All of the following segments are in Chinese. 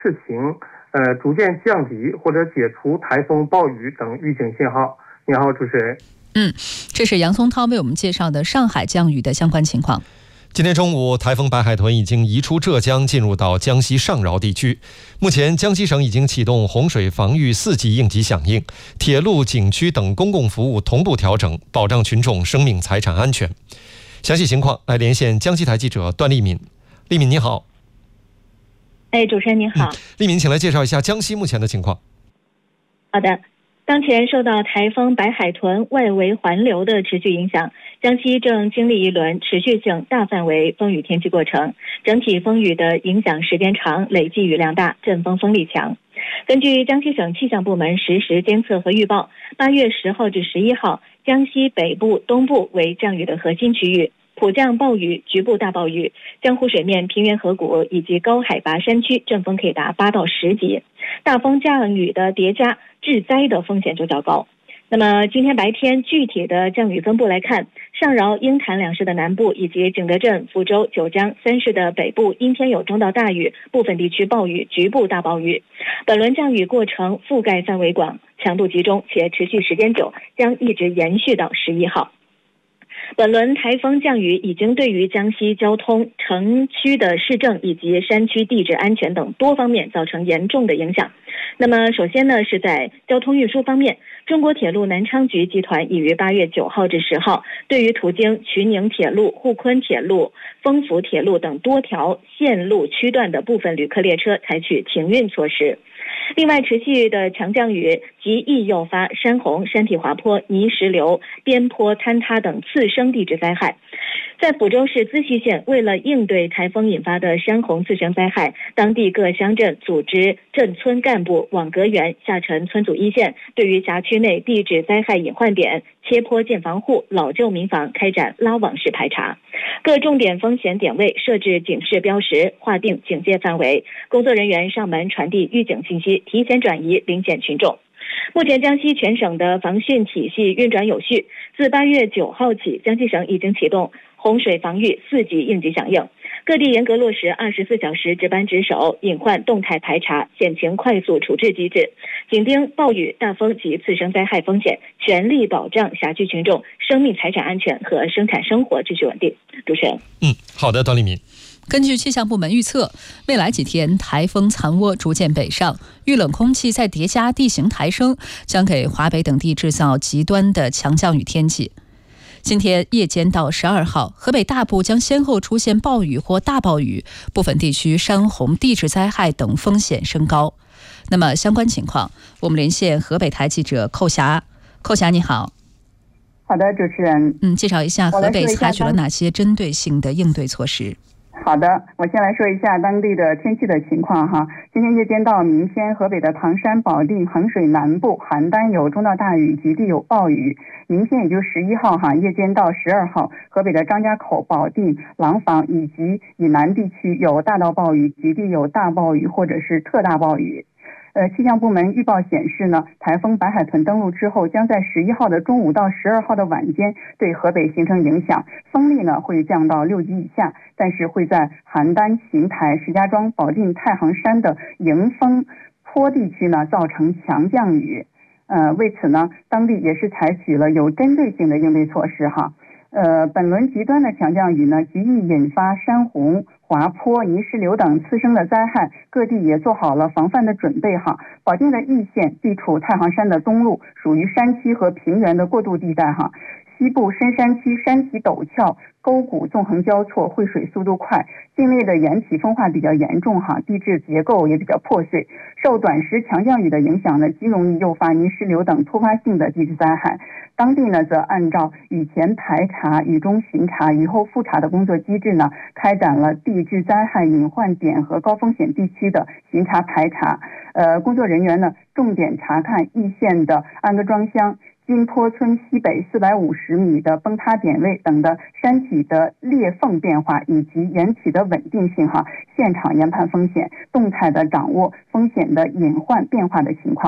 视频逐渐降低或者解除台风、暴雨等预警信号。你好，主持人。 这是杨松涛为我们介绍的上海降雨的相关情况。 今天中午，台风白海豚已经移出浙江，进入到江西上饶地区。目前，江西省已经启动洪水防御4级应急响应，铁路、景区等公共服务同步调整，保障群众生命财产安全。详细情况来连线江西台记者段丽敏。丽敏你好。 主持人您好。 丽敏，请来介绍一下江西目前的情况。 好的。当前受到台风白海豚外围环流的持续影响，江西正经历一轮持续性大范围风雨天气过程，整体风雨的影响时间长，累计雨量大，阵风风力强。根据江西省气象部门实时监测和预报，8月10号至11号，江西北部、东部为降雨的核心区域，普降暴雨、局部大暴雨，江湖水面、平原河谷以及高海拔山区阵风可以达8到10级，大风降雨的叠加，致灾的风险就较高。那么今天白天具体的降雨分布来看，上饶、鹰潭两市的南部以及景德镇、福州、九江3市的北部阴天有中到大雨，部分地区暴雨、局部大暴雨。本轮降雨过程覆盖范围广，强度集中且持续时间久，将一直延续到11号。本轮台风降雨已经对于江西交通、城区的市政以及山区地质安全等多方面造成严重的影响。那么首先呢，是在交通运输方面，中国铁路南昌局集团已于8月9号至10号，对于途经衢宁铁路、沪昆铁路、丰福铁路等多条线路区段的部分旅客列车采取停运措施。另外，持续的强降雨极易诱发山洪、山体滑坡、泥石流、边坡坍塌等次生地质灾害。在抚州市资溪县，为了应对台风引发的山洪次生灾害，当地各乡镇组织镇村干部、网格员下沉村组一线，对于辖区内地质灾害隐患点、切坡建房户、老旧民房开展拉网式排查，各重点风险点位设置警示标识，划定警戒范围，工作人员上门传递预警信息，提前转移领险群众。目前江西全省的防汛体系运转有序，自8月9号起，江西省已经启动洪水防御4级应急响应，各地严格落实24小时值班值守、隐患动态排查、险情快速处置机制，紧盯暴雨、大风及次生灾害风险，全力保障辖区群众生命财产安全和生产生活秩序稳定。主持人。 好的，段丽敏。 根据气象部门预测，未来几天台风残涡逐渐北上，遇冷空气再叠加地形抬升，将给华北等地制造极端的强降雨天气。今天夜间到12号，河北大部将先后出现暴雨或大暴雨，部分地区山洪、地质灾害等风险升高。那么相关情况，我们连线河北台记者寇霞。寇霞你好。 好的，主持人。 介绍一下河北采取了哪些针对性的应对措施。 好的，我先来说一下当地的天气的情况哈。今天夜间到明天，河北的唐山、保定、衡水南部、邯郸有中到大雨，局地有暴雨。明天也就11号哈，夜间到12号，河北的张家口、保定、廊坊以及以南地区有大到暴雨，局地有大暴雨或者是特大暴雨。气象部门预报显示呢，台风白海豚登陆之后，将在11号的中午到12号的晚间对河北形成影响，风力呢会降到6级以下，但是会在邯郸、邢台、石家庄、保定、太行山的迎风坡地区呢造成强降雨。为此呢，当地也是采取了有针对性的应对措施哈。本轮极端的强降雨呢，极易引发山洪、滑坡、泥石流等次生的灾害，各地也做好了防范的准备哈。保定的易县地处太行山的东麓，属于山区和平原的过渡地带哈。西部深山区山体陡峭，沟谷纵横交错，汇水速度快，境内的岩体风化比较严重哈，地质结构也比较破碎。受短时强降雨的影响呢，极容易诱发泥石流等突发性的地质灾害。当地呢，则按照雨前排查、雨中巡查、雨后复查的工作机制呢，开展了地质灾害隐患点和高风险地区的巡查排查。工作人员呢，重点查看易县的安各庄乡、金坡村西北450米的崩塌点位等的山体的裂缝变化以及岩体的稳定性现场研判风险，动态的掌握风险的隐患变化的情况。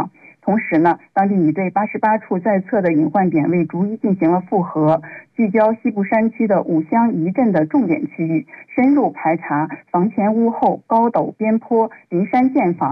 同时呢，当地已对88处在测的隐患点位逐一进行了复核，聚焦西部山区的5乡1镇的重点区域，深入排查房前屋后、高陡边坡、临山建房